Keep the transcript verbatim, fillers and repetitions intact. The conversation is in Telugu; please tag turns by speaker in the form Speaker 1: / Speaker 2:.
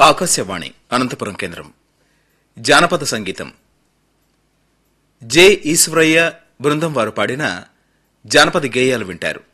Speaker 1: ఆకాశవాణి అనంతపురం కేంద్రం జానపద సంగీతం జె ఈశ్వరయ్య బృందం వారు పాడిన జానపద గేయాలు వింటారు.